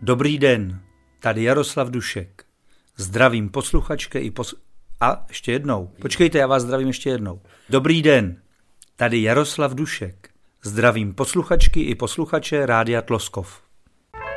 Dobrý den, tady Jaroslav Dušek. Zdravím posluchačky A, ještě jednou. Počkejte, já vás zdravím ještě jednou. Dobrý den, tady Jaroslav Dušek. Zdravím posluchačky i posluchače Rádia Tloskov.